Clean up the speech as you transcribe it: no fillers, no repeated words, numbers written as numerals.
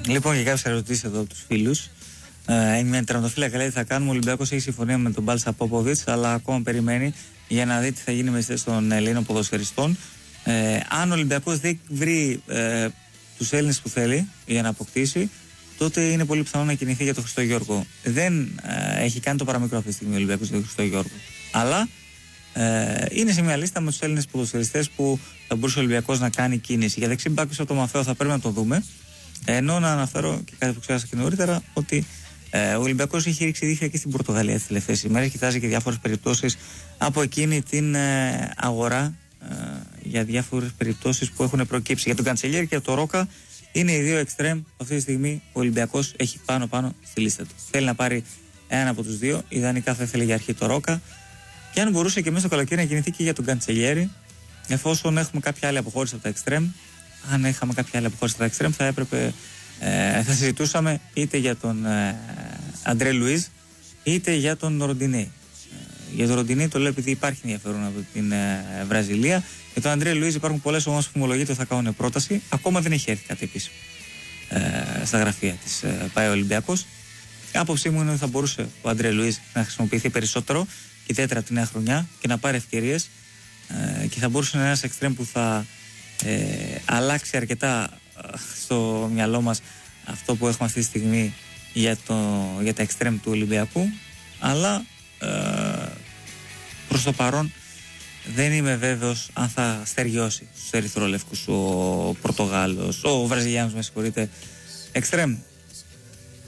Λοιπόν, και κάποιες ερωτήσεις εδώ από τους φίλους. Με τερματοφύλακα λέει θα κάνουμε. Ο Ολυμπιακός έχει συμφωνία με τον Μπάλσα Πόποβιτς, αλλά ακόμα περιμένει για να δει τι θα γίνει με τις θέσεις των Ελλήνων ποδοσφαιριστών. Αν ο Ολυμπιακός δεν βρει τους Έλληνες που θέλει για να αποκτήσει, τότε είναι πολύ πιθανό να κινηθεί για τον Χριστό Γιώργο. Δεν έχει κάνει το παραμικρό αυτή τη στιγμή ο Ολυμπιακός για τον Χριστό Γιώργο. Αλλά είναι σε μια λίστα με τους Έλληνες ποδοσφαιριστές που θα μπορούσε ο Ολυμπιακός να κάνει κίνηση. Για δεξί μπακ από το Μαθαίο θα πρέπει να το δούμε. Ενώ να αναφέρω και κάτι που ξέχασα και νωρίτερα, ότι ο Ολυμπιακός έχει ρίξει δίχτυα και στην Πορτογαλία τις τελευταίες ημέρες. Κοιτάζει και διάφορες περιπτώσεις από εκείνη την αγορά για διάφορες περιπτώσεις που έχουν προκύψει. Για τον Καντσελιέρη και τον Ρόκα είναι οι δύο εξτρέμ. Αυτή τη στιγμή ο Ολυμπιακός έχει πάνω στη λίστα του. Θέλει να πάρει έναν από τους δύο. Ιδανικά θα ήθελε για αρχή το Ρόκα. Και αν μπορούσε και μέσα στο καλοκαίρι να κινηθεί και για τον Καντσελιέρη, εφόσον έχουμε κάποια άλλη αποχώρηση από τα εξτρέμ. Αν είχαμε κάποια άλλη αποχώρηση από τα εξτρέμ, θα έπρεπε. Θα συζητούσαμε είτε για τον Αντρέ Λουίζ είτε για τον Ροντινέι. Για τον Ροντινέι το λέω επειδή υπάρχει ενδιαφέρον από την Βραζιλία. Για τον Αντρέ Λουίζ υπάρχουν πολλές ομάδες που φημολογείται ότι θα κάνουν πρόταση. Ακόμα δεν έχει έρθει κάτι επίσημο στα γραφεία της ΠΑΕ Ολυμπιακός. Η άποψή μου είναι ότι θα μπορούσε ο Αντρέ Λουίζ να χρησιμοποιηθεί περισσότερο, ιδιαίτερα από τη νέα χρονιά, και να πάρει ευκαιρίες, και θα μπορούσε να είναι ένας εξτρέμ που θα αλλάξει αρκετά στο μυαλό μας αυτό που έχουμε αυτή τη στιγμή για τα εξτρέμ του Ολυμπιακού. Αλλά προς το παρόν δεν είμαι βέβαιος αν θα στεριώσει στους ερυθρόλευκους ο Πορτογάλος, ο Βραζιλιάνος, με συγχωρείτε, εξτρέμ.